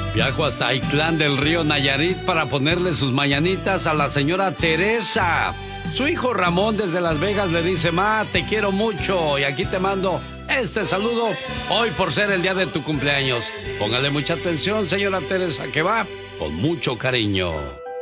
Viajo hasta Ixtlán del Río Nayarit para ponerle sus mañanitas a la señora Teresa. Su hijo Ramón desde Las Vegas le dice: Ma, te quiero mucho y aquí te mando este saludo hoy por ser el día de tu cumpleaños. Póngale mucha atención, señora Teresa, que va con mucho cariño.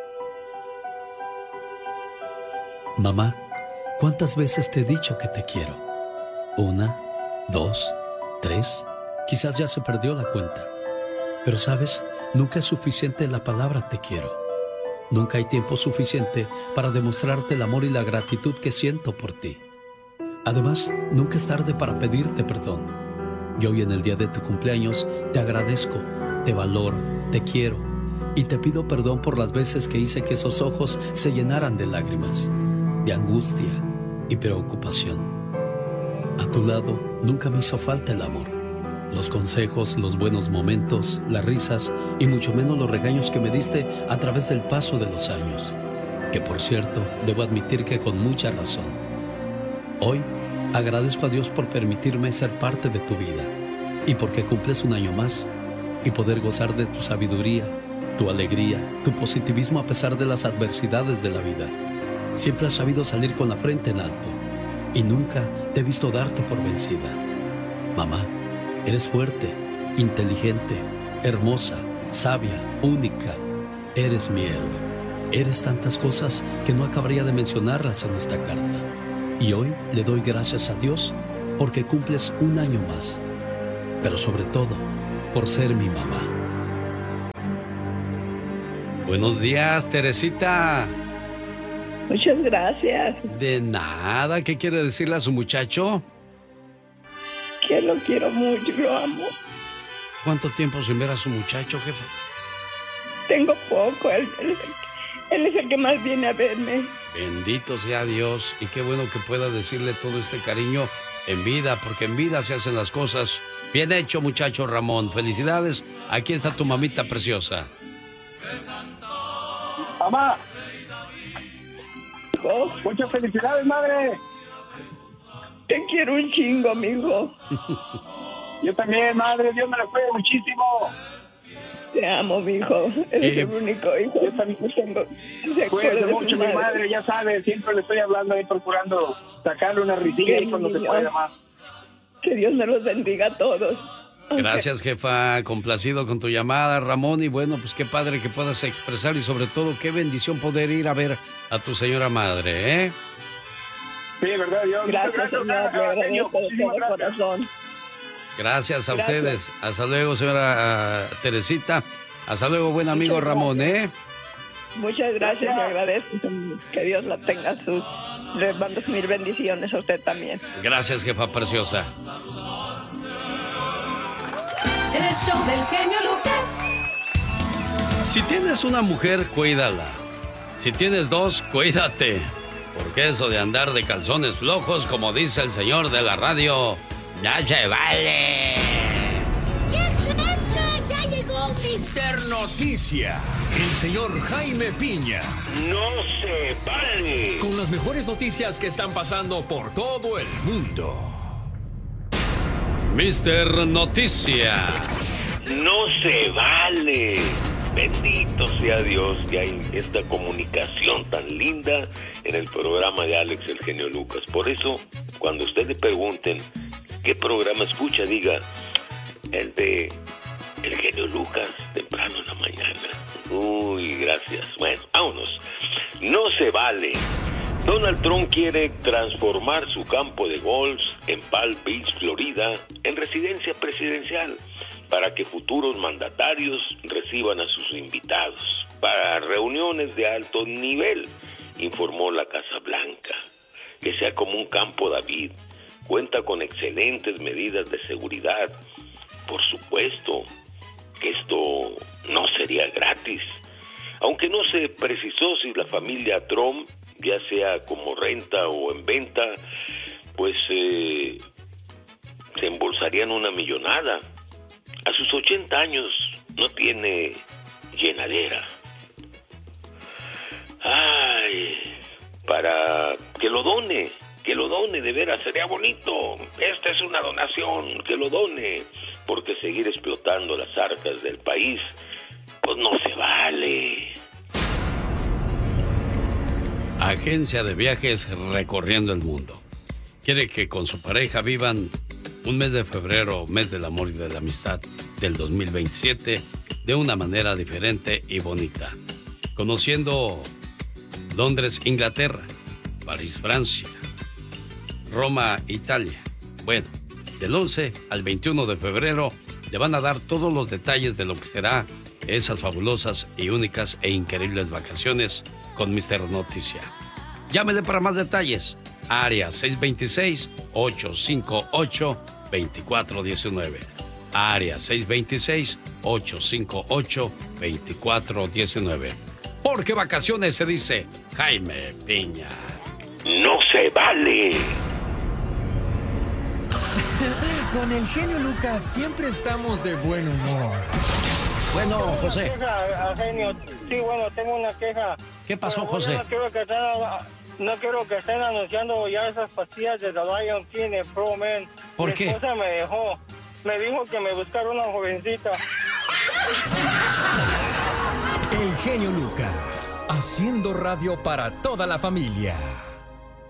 Mamá, ¿cuántas veces te he dicho que te quiero? 1, 2, 3, quizás ya se perdió la cuenta. Pero sabes, nunca es suficiente la palabra te quiero. Nunca hay tiempo suficiente para demostrarte el amor y la gratitud que siento por ti. Además, nunca es tarde para pedirte perdón. Y hoy en el día de tu cumpleaños te agradezco, te valoro, te quiero y te pido perdón por las veces que hice que esos ojos se llenaran de lágrimas, de angustia y preocupación. A tu lado nunca me hizo falta el amor, los consejos, los buenos momentos, las risas y mucho menos los regaños que me diste a través del paso de los años, que por cierto, debo admitir que con mucha razón. Hoy agradezco a Dios por permitirme ser parte de tu vida y porque cumples un año más y poder gozar de tu sabiduría, tu alegría, tu positivismo a pesar de las adversidades de la vida. Siempre has sabido salir con la frente en alto y nunca te he visto darte por vencida. Mamá, eres fuerte, inteligente, hermosa, sabia, única. Eres mi héroe. Eres tantas cosas que no acabaría de mencionarlas en esta carta. Y hoy le doy gracias a Dios porque cumples un año más. Pero sobre todo, por ser mi mamá. Buenos días, Teresita. Muchas gracias. De nada. ¿Qué quiere decirle a su muchacho? Que lo quiero mucho, lo amo. ¿Cuánto tiempo sin ver a su muchacho, jefe? Tengo poco, él es el que más viene a verme. Bendito sea Dios, y qué bueno que pueda decirle todo este cariño en vida, porque en vida se hacen las cosas. Bien hecho, muchacho Ramón, felicidades. Aquí está tu mamita preciosa. Mamá, muchas felicidades, madre. Te quiero un chingo, mijo. Yo también, madre, Dios me la cuide muchísimo. Te amo, mijo. Eres el único hijo. Yo también tengo. Cuídate mucho, mi madre, ya sabes, siempre le estoy hablando ahí, procurando sacarle una risilla ahí cuando se pueda más. Que Dios me los bendiga a todos. Gracias, jefa, complacido con tu llamada, Ramón, y bueno, pues qué padre que puedas expresar y sobre todo qué bendición poder ir a ver a tu señora madre, ¿eh? Sí, verdad, Dios. Gracias, señor, le agradezco de todo corazón. Gracias a ustedes. Hasta luego, señora Teresita. Hasta luego, buen amigo Ramón, ¿eh? Muchas gracias, le agradezco. Que Dios la tenga sus... Le mando mil bendiciones a usted también. Gracias, jefa preciosa. El show del genio Lucas. Si tienes una mujer, cuídala. Si tienes dos, cuídate. Porque eso de andar de calzones flojos, como dice el señor de la radio, ya se vale. ¡Extra, extra! ¡Ya llegó Mr. Noticia! El señor Jaime Piña. ¡No se vale! Con las mejores noticias que están pasando por todo el mundo. Mr. Noticia. ¡No se vale! Bendito sea Dios que hay esta comunicación tan linda en el programa de Alex el Genio Lucas. Por eso, cuando ustedes le pregunten qué programa escucha, diga el de el Genio Lucas, temprano en la mañana. Uy, gracias. Bueno, vámonos. No se vale. Donald Trump quiere transformar su campo de golf en Palm Beach, Florida, en residencia presidencial para que futuros mandatarios reciban a sus invitados para reuniones de alto nivel, informó la Casa Blanca. Que sea como un campo David, cuenta con excelentes medidas de seguridad. Por supuesto que esto no sería gratis, aunque no se precisó si la familia Trump, ya sea como renta o en venta, pues se embolsarían una millonada. A sus 80 años no tiene llenadera. Ay, para que lo done, de veras, sería bonito. Esta es una donación, que lo done. porque seguir explotando las arcas del país, pues no se vale. Agencia de viajes recorriendo el mundo. Quiere que con su pareja vivan un mes de febrero, mes del amor y de la amistad del 2027 de una manera diferente y bonita. Conociendo Londres, Inglaterra, París, Francia, Roma, Italia. Bueno, del 11 al 21 de febrero le van a dar todos los detalles de lo que será esas fabulosas y únicas e increíbles vacaciones con Mr. Noticia. Llámele para más detalles. Área 626-858-2419. Área 626-858-2419. Porque vacaciones se dice Jaime Piña. ¡No se vale! Con el genio Lucas siempre estamos de buen humor. Bueno, José. Genio. Sí, bueno, tengo una queja. ¿Qué pasó, José? No quiero que estén anunciando ya esas pastillas de The Lion King en Pro Men. ¿Por qué? Mi esposa me dejó. Me dijo que me buscara una jovencita. El genio Lucas, haciendo radio para toda la familia.